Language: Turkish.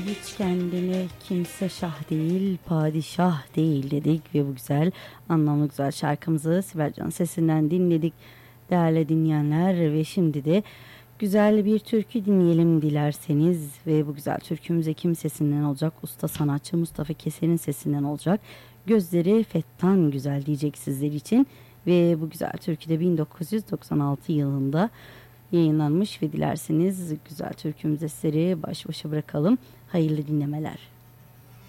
hiç kendine kimse şah değil, padişah değil dedik ve bu güzel, anlamlı güzel şarkımızı Sibel Can sesinden dinledik değerli dinleyenler ve şimdi de güzel bir türkü dinleyelim dilerseniz ve bu güzel türkümüz kim sesinden olacak? Usta sanatçı Mustafa Keser'in sesinden olacak. Gözleri fettan güzel diyecek sizler için ve bu güzel türkü de 1996 yılında yayınlanmış ve dilerseniz güzel türkümüzde sizleri baş başa bırakalım. Hayırlı dinlemeler.